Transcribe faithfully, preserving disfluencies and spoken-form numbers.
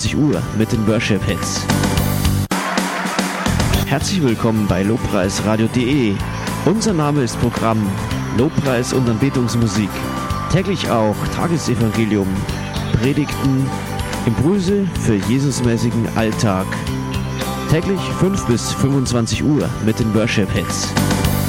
Uhr mit den Worship Hits. Herzlich willkommen bei lobpreisradio punkt de. Unser Name ist Programm Lobpreis und Anbetungsmusik. Täglich auch Tagesevangelium, Predigten, Impulse für Jesusmäßigen Alltag. Täglich fünf bis fünfundzwanzig Uhr mit den Worship Hits.